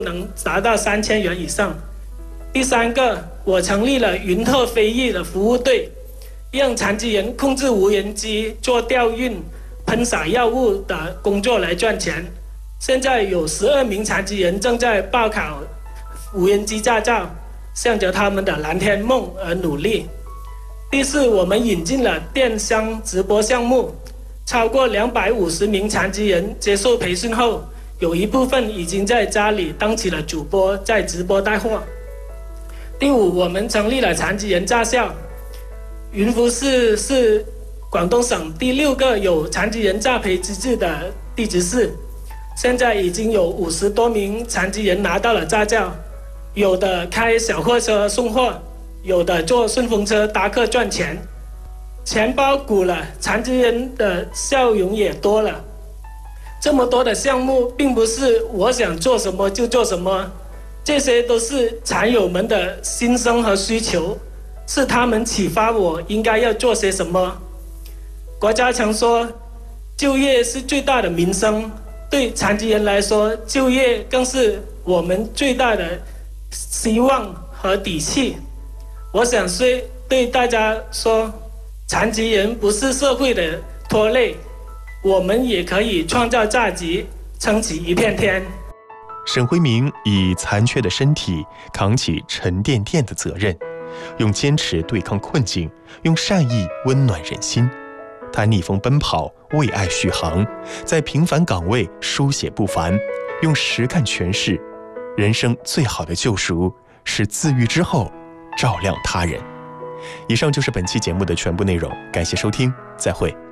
能达到3000元以上。第三个，我成立了云鹤飞翼的服务队，让残疾人控制无人机、做调运、喷洒药物的工作来赚钱。现在有12名残疾人正在报考无人机驾照，向着他们的蓝天梦而努力。第四，我们引进了电商直播项目，超过250名残疾人接受培训后，有一部分已经在家里当起了主播，在直播带货。第五，我们成立了残疾人驾校，云浮市是广东省第6个有残疾人驾培资质的地级市，现在已经有50多名残疾人拿到了驾照，有的开小货车送货，有的坐顺风车搭客赚钱，钱包鼓了，残疾人的笑容也多了。这么多的项目，并不是我想做什么就做什么，这些都是残友们的心声和需求，是他们启发我应该要做些什么。国家常说，就业是最大的民生，对残疾人来说，就业更是我们最大的希望和底气。我想对大家说，残疾人不是社会的拖累，我们也可以创造价值，撑起一片天。 沈辉明以残缺的身体扛起沉甸甸的责任，用坚持对抗困境，用善意温暖人心。他逆风奔跑，为爱续航，在平凡岗位书写不凡，用实干诠释人生最好的救赎是自愈之后照亮他人。以上就是本期节目的全部内容，感谢收听，再会。